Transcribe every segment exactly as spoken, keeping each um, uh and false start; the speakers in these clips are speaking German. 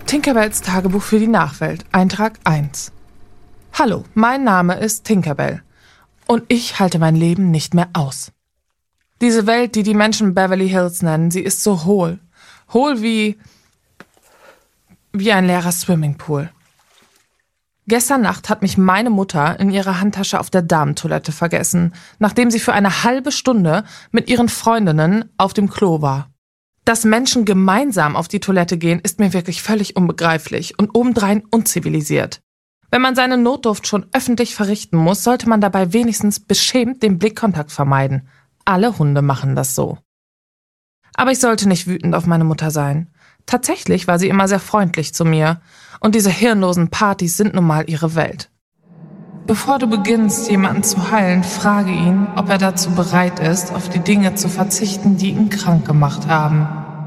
Tinkerbells Tagebuch für die Nachwelt, Eintrag eins. Hallo, mein Name ist Tinkerbell und ich halte mein Leben nicht mehr aus. Diese Welt, die die Menschen Beverly Hills nennen, sie ist so hohl. Hohl wie, wie ein leerer Swimmingpool. Gestern Nacht hat mich meine Mutter in ihrer Handtasche auf der Damentoilette vergessen, nachdem sie für eine halbe Stunde mit ihren Freundinnen auf dem Klo war. Dass Menschen gemeinsam auf die Toilette gehen, ist mir wirklich völlig unbegreiflich und obendrein unzivilisiert. Wenn man seine Notdurft schon öffentlich verrichten muss, sollte man dabei wenigstens beschämt den Blickkontakt vermeiden. Alle Hunde machen das so. Aber ich sollte nicht wütend auf meine Mutter sein. Tatsächlich war sie immer sehr freundlich zu mir. Und diese hirnlosen Partys sind nun mal ihre Welt. Bevor du beginnst, jemanden zu heilen, frage ihn, ob er dazu bereit ist, auf die Dinge zu verzichten, die ihn krank gemacht haben.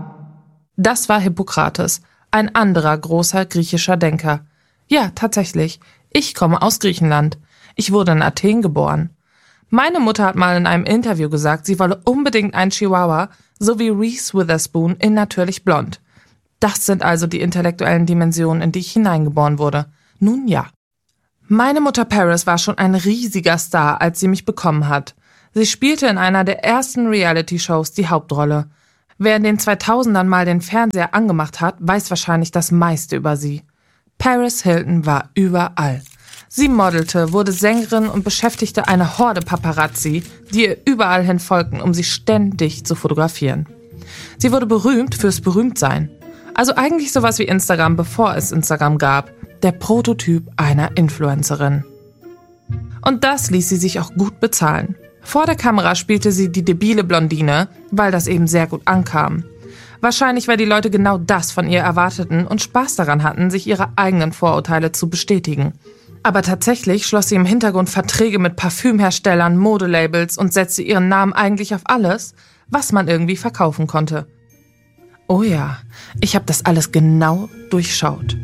Das war Hippokrates, ein anderer großer griechischer Denker. Ja, tatsächlich. Ich komme aus Griechenland. Ich wurde in Athen geboren. Meine Mutter hat mal in einem Interview gesagt, sie wolle unbedingt einen Chihuahua, so wie Reese Witherspoon in Natürlich Blond. Das sind also die intellektuellen Dimensionen, in die ich hineingeboren wurde. Nun ja. Meine Mutter Paris war schon ein riesiger Star, als sie mich bekommen hat. Sie spielte in einer der ersten Reality-Shows die Hauptrolle. Wer in den zweitausendern mal den Fernseher angemacht hat, weiß wahrscheinlich das meiste über sie. Paris Hilton war überall. Sie modelte, wurde Sängerin und beschäftigte eine Horde Paparazzi, die ihr überall hin folgten, um sie ständig zu fotografieren. Sie wurde berühmt fürs Berühmtsein. Also eigentlich sowas wie Instagram, bevor es Instagram gab. Der Prototyp einer Influencerin. Und das ließ sie sich auch gut bezahlen. Vor der Kamera spielte sie die debile Blondine, weil das eben sehr gut ankam. Wahrscheinlich, weil die Leute genau das von ihr erwarteten und Spaß daran hatten, sich ihre eigenen Vorurteile zu bestätigen. Aber tatsächlich schloss sie im Hintergrund Verträge mit Parfümherstellern, Modelabels und setzte ihren Namen eigentlich auf alles, was man irgendwie verkaufen konnte. Oh ja, ich habe das alles genau durchschaut.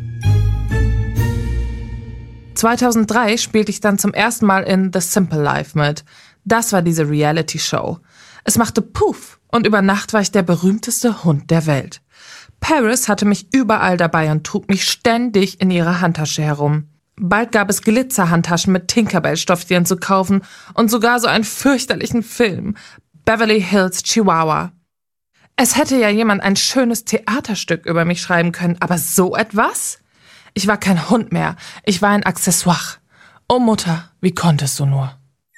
zweitausenddrei spielte ich dann zum ersten Mal in The Simple Life mit. Das war diese Reality-Show. Es machte Puff und über Nacht war ich der berühmteste Hund der Welt. Paris hatte mich überall dabei und trug mich ständig in ihrer Handtasche herum. Bald gab es Glitzerhandtaschen mit Tinkerbell-Stofftieren zu kaufen und sogar so einen fürchterlichen Film, Beverly Hills Chihuahua. Es hätte ja jemand ein schönes Theaterstück über mich schreiben können, aber so etwas? Ich war kein Hund mehr, ich war ein Accessoire. Oh Mutter, wie konntest du nur?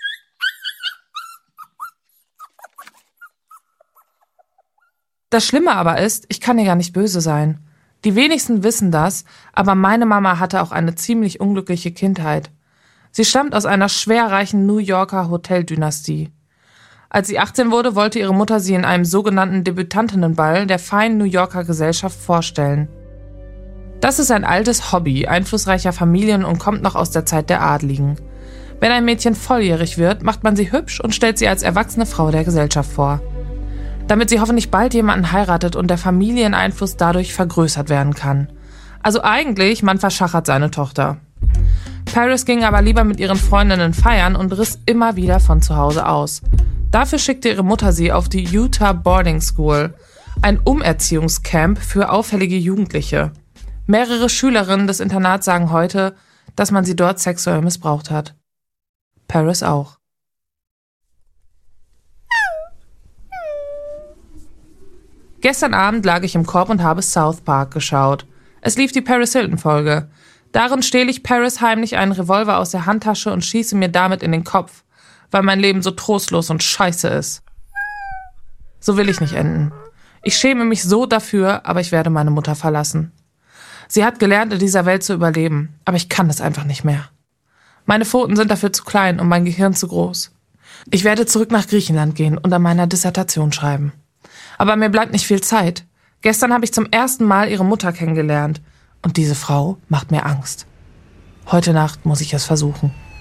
Das Schlimme aber ist, ich kann ihr gar nicht böse sein. Die wenigsten wissen das, aber meine Mama hatte auch eine ziemlich unglückliche Kindheit. Sie stammt aus einer schwerreichen New Yorker Hoteldynastie. Als sie achtzehn wurde, wollte ihre Mutter sie in einem sogenannten Debütantinnenball der feinen New Yorker Gesellschaft vorstellen. Das ist ein altes Hobby einflussreicher Familien und kommt noch aus der Zeit der Adligen. Wenn ein Mädchen volljährig wird, macht man sie hübsch und stellt sie als erwachsene Frau der Gesellschaft vor. Damit sie hoffentlich bald jemanden heiratet und der Familieneinfluss dadurch vergrößert werden kann. Also eigentlich, man verschachert seine Tochter. Paris ging aber lieber mit ihren Freundinnen feiern und riss immer wieder von zu Hause aus. Dafür schickte ihre Mutter sie auf die Utah Boarding School, ein Umerziehungscamp für auffällige Jugendliche. Mehrere Schülerinnen des Internats sagen heute, dass man sie dort sexuell missbraucht hat. Paris auch. Gestern Abend lag ich im Korb und habe South Park geschaut. Es lief die Paris Hilton-Folge. Darin stehle ich Paris heimlich einen Revolver aus der Handtasche und schieße mir damit in den Kopf, weil mein Leben so trostlos und scheiße ist. So will ich nicht enden. Ich schäme mich so dafür, aber ich werde meine Mutter verlassen. Sie hat gelernt, in dieser Welt zu überleben, aber ich kann es einfach nicht mehr. Meine Pfoten sind dafür zu klein und mein Gehirn zu groß. Ich werde zurück nach Griechenland gehen und an meiner Dissertation schreiben. Aber mir bleibt nicht viel Zeit. Gestern habe ich zum ersten Mal ihre Mutter kennengelernt. Und diese Frau macht mir Angst. Heute Nacht muss ich es versuchen.